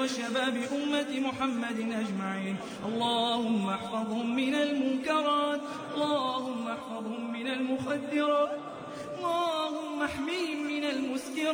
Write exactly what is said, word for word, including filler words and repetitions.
شباب أمة محمد أجمعين. اللهم احفظهم من المنكرات، اللهم احفظهم من المخدرات، اللهم احميهم من المسكرات.